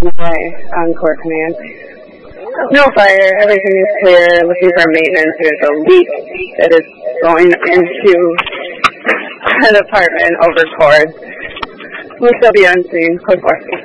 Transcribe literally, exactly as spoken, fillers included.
my Encore command. No fire, everything is clear, looking for maintenance. There's a leak that is going into an apartment over cords. We'll still be on scene. Code four.